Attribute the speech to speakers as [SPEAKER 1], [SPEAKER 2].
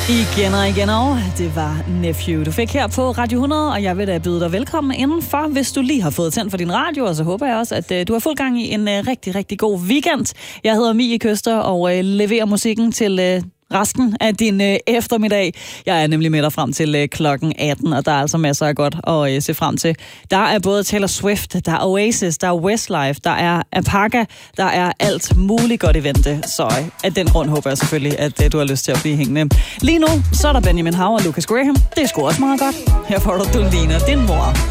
[SPEAKER 1] Igen og igen, og det var Nephew. Du fik her på Radio 100, og jeg vil da byde dig velkommen indenfor, hvis du lige har fået tændt for din radio, og så håber jeg også, at du har fuld gang i en rigtig, rigtig god weekend. Jeg hedder Mie Køster og leverer musikken til resten af din eftermiddag. Jeg er nemlig med dig frem til klokken 18, og der er altså masser af godt at se frem til. Der er både Taylor Swift, der er Oasis, der er Westlife, der er Apaka, der er alt muligt godt i vente. Så af den grund håber jeg selvfølgelig, at du har lyst til at blive hængende. Lige nu, så er der Benjamin Hav og Lucas Graham. Det er sgu også meget godt. Her får du ligner din mor.